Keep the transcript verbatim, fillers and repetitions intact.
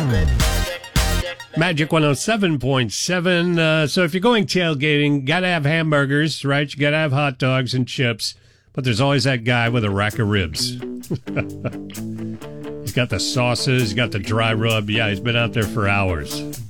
Magic one oh seven point seven. Uh, so if you're going tailgating, got to have hamburgers, right? You got to have hot dogs and chips. But there's always that guy with a rack of ribs. He's got the sauces, he's got the dry rub. Yeah, he's been out there for hours.